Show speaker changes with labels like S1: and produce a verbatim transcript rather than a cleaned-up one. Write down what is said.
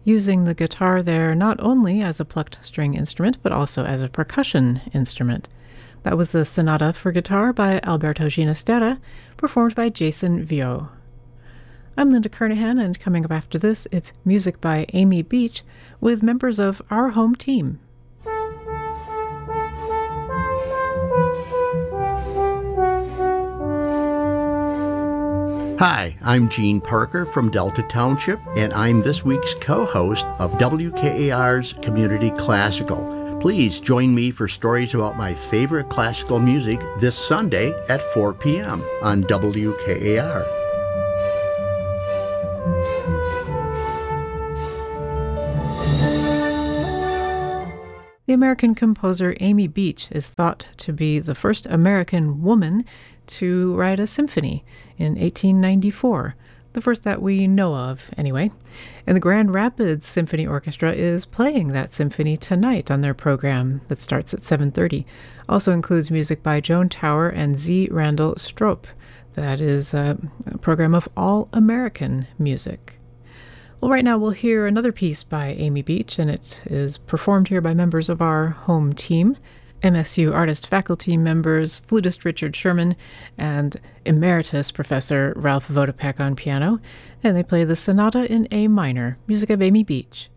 S1: using the guitar there not only as a plucked string instrument, but also as a percussion instrument. That was the Sonata for Guitar by Alberto Ginastera, performed by Jason Viau. I'm Linda Kernahan, and coming up after this, it's music by Amy Beach with members of Our Home Team.
S2: Hi, I'm Gene Parker from Delta Township, and I'm this week's co-host of W K A R's Community Classical. Please join me for stories about my favorite classical music this Sunday at four p.m. on W K A R.
S1: The American composer Amy Beach is thought to be the first American woman to write a symphony in eighteen ninety-four, the first that we know of, anyway. And the Grand Rapids Symphony Orchestra is playing that symphony tonight on their program that starts at seven thirty. Also includes music by Joan Tower and Z. Randall Strope. That is a program of all-American music. Well, right now we'll hear another piece by Amy Beach, and it is performed here by members of Our Home Team. M S U artist faculty members, flutist Richard Sherman and emeritus Professor Ralph Vodopek on piano, and they play the Sonata in A minor, music of Amy Beach.